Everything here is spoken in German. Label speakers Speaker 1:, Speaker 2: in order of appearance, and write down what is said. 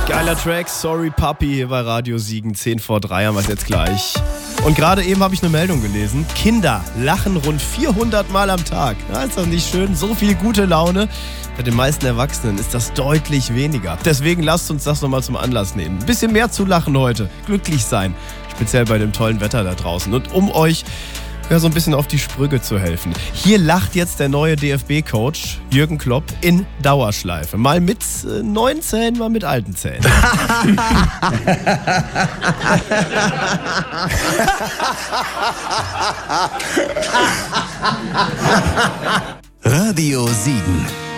Speaker 1: Geiler Track, Sorry Puppy, hier bei Radio Siegen, 10 vor 3 haben wir es jetzt gleich. Und gerade eben habe ich eine Meldung gelesen. Kinder lachen rund 400 Mal am Tag. Ja, ist das nicht schön? So viel gute Laune. Bei den meisten Erwachsenen ist das deutlich weniger. Deswegen lasst uns das nochmal zum Anlass nehmen. Ein bisschen mehr zu lachen heute. Glücklich sein. Speziell bei dem tollen Wetter da draußen. Und um euch so ein bisschen auf die Sprünge zu helfen. Hier lacht jetzt der neue DFB-Coach Jürgen Klopp in Dauerschleife. Mal mit neuen Zähnen, mal mit alten Zähnen.
Speaker 2: Radio Siegen.